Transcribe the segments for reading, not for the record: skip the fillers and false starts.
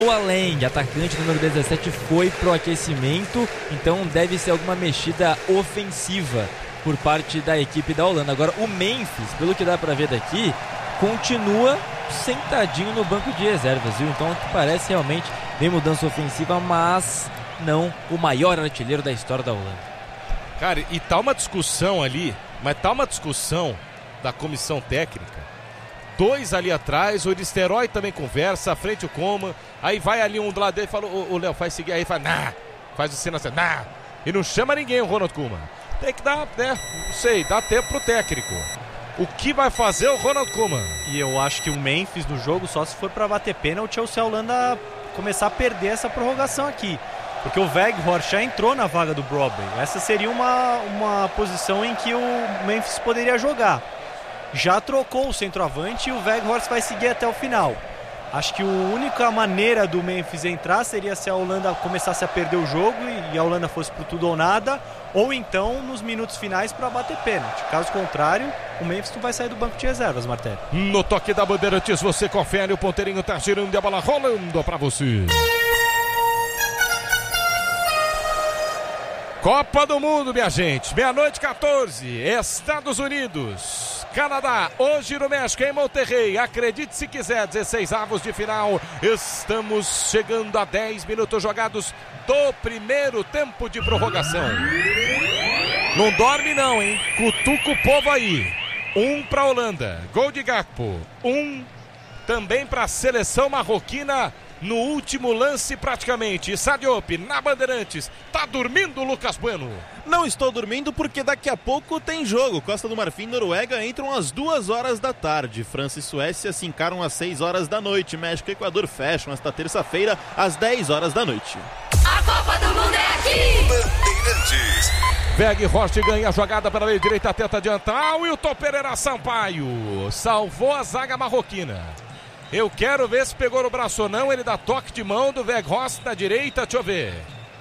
O Aleng, atacante número 17, foi pro aquecimento, então deve ser alguma mexida ofensiva por parte da equipe da Holanda. Agora o Memphis, pelo que dá para ver daqui, continua sentadinho no banco de reservas, viu? Então parece realmente bem mudança ofensiva, mas não o maior artilheiro da história da Holanda. Cara, e tá uma discussão ali, mas tá uma discussão da comissão técnica. Dois ali atrás, o Nistelrooy também conversa, à frente o Coman, aí vai ali um do lado dele e fala, ô Léo, faz seguir, aí fala, faz o cena assim, e não chama ninguém o Ronald Koeman. Tem que dar, né, não sei, dá tempo pro técnico. O que vai fazer o Ronald Koeman? E eu acho que o Memphis no jogo, só se for pra bater pênalti, ou se a Holanda começar a perder essa prorrogação aqui. Porque o Weghorst já entrou na vaga do Brobbey. Essa seria uma posição em que o Memphis poderia jogar. Já trocou o centroavante e o Weghorst vai seguir até o final. Acho que a única maneira do Memphis entrar seria se a Holanda começasse a perder o jogo e a Holanda fosse pro tudo ou nada, ou então nos minutos finais para bater pênalti. Caso contrário, o Memphis não vai sair do banco de reservas, Martelli. No toque da Bandeirantes você confere, o ponteirinho tá girando e a bola rolando para você. Copa do Mundo, minha gente, 00:14, Estados Unidos, Canadá, hoje no México, em Monterrey, acredite se quiser, 16avos de final, estamos chegando a 10 minutos jogados do primeiro tempo de prorrogação. Não dorme não, hein, cutuca o povo aí, 1 pra Holanda, gol de Gakpo, 1 também pra seleção marroquina, no último lance praticamente. Issa Diop na Bandeirantes. Tá dormindo, Lucas Bueno? Não estou dormindo porque daqui a pouco tem jogo. Costa do Marfim e Noruega entram às 2h da tarde. França e Suécia se encaram às 6h da noite. México e Equador fecham esta terça-feira às 10h da noite. A Copa do Mundo é aqui! Bandeirantes. Weghorst ganha a jogada pela meia direita, tenta adiantar. O Wilton Pereira Sampaio salvou a zaga marroquina. Eu quero ver se pegou no braço ou não. Ele dá toque de mão do Weghorst na direita. Deixa eu ver.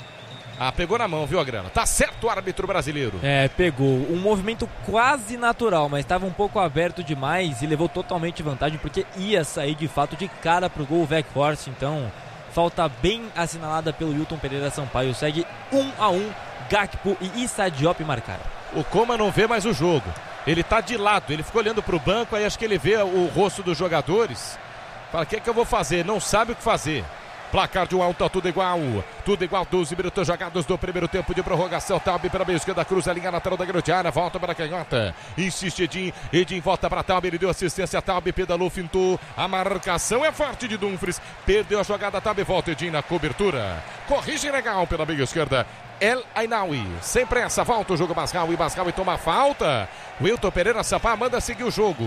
Pegou na mão, viu, Agrana? Tá certo o árbitro brasileiro. Pegou. Um movimento quase natural, mas estava um pouco aberto demais e levou totalmente vantagem, porque ia sair de fato de cara pro gol o Weghorst. Então, falta bem assinalada pelo Wilton Pereira Sampaio. Segue 1-1. Gakpo e Issa Diop marcaram. O Coman não vê mais o jogo. Ele tá de lado. Ele ficou olhando pro banco, aí acho que ele vê o rosto dos jogadores. Fala, o que é que eu vou fazer? Não sabe o que fazer. Placar de 1-1, tá tudo igual. Tudo igual, 12 minutos jogados do primeiro tempo de prorrogação. Taube pela meia esquerda, cruza a linha lateral da grande área. Volta para a canhota. Insiste Edin. Edin volta para Taube. Ele deu assistência. Taube pedalou, fintou. A marcação é forte de Dumfries. Perdeu a jogada. Taube volta. Edin na cobertura. Corrige legal pela meia esquerda. El Ainaoui. Sem pressa. Volta o jogo. Masraoui. Masraoui toma falta. Wilton Pereira Sampaio manda seguir o jogo.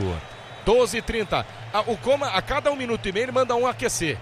12h30. O Coman, a cada 1 minuto e meio, ele manda um aquecer.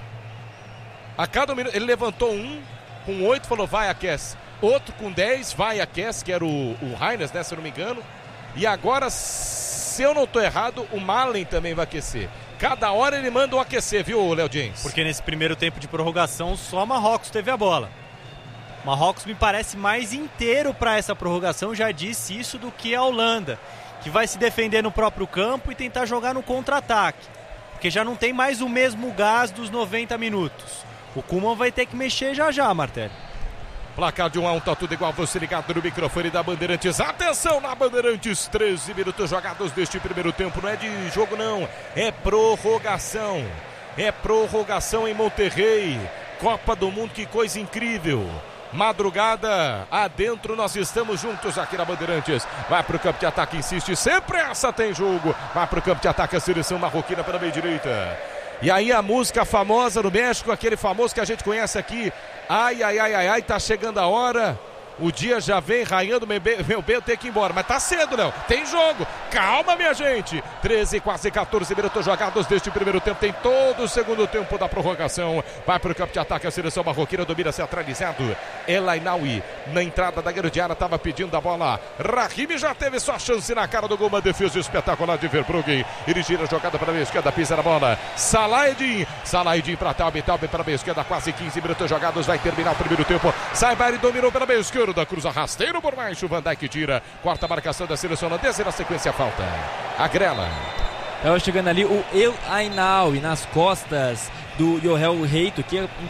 A cada 1 minuto, ele levantou um com 8, falou, vai, aquece. Outro com 10, vai, aquece, que era o Heinz, né, se eu não me engano. E agora, se eu não estou errado, o Malen também vai aquecer. Cada hora ele manda um aquecer, viu, Léo James? Porque nesse primeiro tempo de prorrogação, só Marrocos teve a bola. Marrocos me parece mais inteiro para essa prorrogação, já disse isso, do que a Holanda, que vai se defender no próprio campo e tentar jogar no contra-ataque, porque já não tem mais o mesmo gás dos 90 minutos. O Koeman vai ter que mexer já, Martelli. Placar de 1-1, tá tudo igual, você ligado no microfone da Bandeirantes. Atenção na Bandeirantes, 13 minutos jogados deste primeiro tempo. Não é de jogo não, é prorrogação. É prorrogação em Monterrey. Copa do Mundo, que coisa incrível. Madrugada adentro, nós estamos juntos aqui na Bandeirantes. Vai pro campo de ataque, insiste, sempre essa tem jogo. Vai pro campo de ataque a seleção marroquina pela meia direita. E aí a música famosa no México, aquele famoso que a gente conhece aqui. Ai, ai, ai, ai, ai, tá chegando a hora. O dia já vem raiando, meu bem, eu tenho que ir embora. Mas tá cedo, Léo. Tem jogo. Calma, minha gente. 13, quase 14 minutos jogados deste primeiro tempo. Tem todo o segundo tempo da prorrogação. Vai pro campo de ataque a seleção marroquina. Domina centralizado. El Ainaoui na entrada da grande área. Tava pedindo a bola. Rahimi já teve sua chance na cara do gol. Uma defesa espetacular de Verbruggen. Ele gira a jogada para a meia esquerda. Pisa na bola. Salah Edin para Taube. Taube para a meia esquerda. Quase 15 minutos jogados. Vai terminar o primeiro tempo. Saibari dominou pela meia esquerda. Cruza rasteiro por baixo, Van Dijk tira, quarta marcação da seleção holandesa e na sequência falta. Agrela. Estava chegando ali o El Ainaoui nas costas do Yohel Reito, que